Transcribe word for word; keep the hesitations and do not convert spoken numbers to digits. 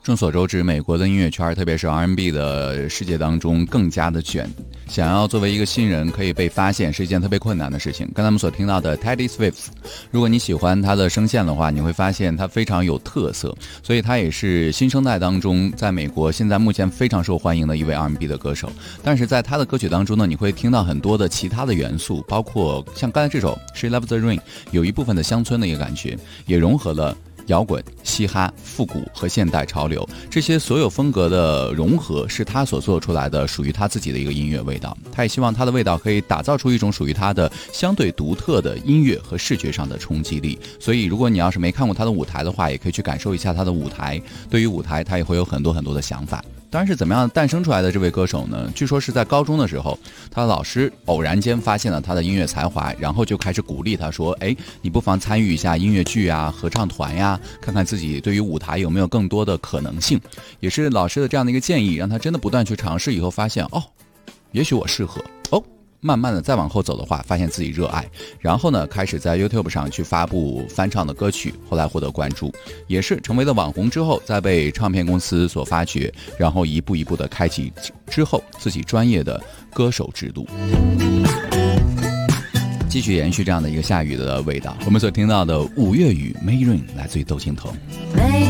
众所周知，美国的音乐圈，特别是 R and B 的世界当中更加的卷，想要作为一个新人可以被发现是一件特别困难的事情。刚才我们所听到的 Teddy Swift， 如果你喜欢他的声线的话，你会发现他非常有特色，所以他也是新生代当中在美国现在目前非常受欢迎的一位 R and B 的歌手。但是在他的歌曲当中呢，你会听到很多的其他的元素，包括像刚才这首 She Loves the Rain， 有一部分的乡村的一个感觉，也融合了摇滚、嘻哈、复古和现代潮流，这些所有风格的融合是他所做出来的属于他自己的一个音乐味道。他也希望他的味道可以打造出一种属于他的相对独特的音乐和视觉上的冲击力。所以如果你要是没看过他的舞台的话，也可以去感受一下他的舞台。对于舞台他也会有很多很多的想法。当然是怎么样诞生出来的这位歌手呢？据说是在高中的时候，他的老师偶然间发现了他的音乐才华，然后就开始鼓励他说，哎，你不妨参与一下音乐剧啊、合唱团呀，看看自己对于舞台有没有更多的可能性。也是老师的这样的一个建议，让他真的不断去尝试，以后发现哦，也许我适合哦。慢慢的再往后走的话，发现自己热爱，然后呢开始在 YouTube 上去发布翻唱的歌曲，后来获得关注，也是成为了网红之后，再被唱片公司所发掘，然后一步一步的开启之后自己专业的歌手之路。继续延续这样的一个下雨的味道，我们所听到的五月雨 May Rain 来自于窦靖童。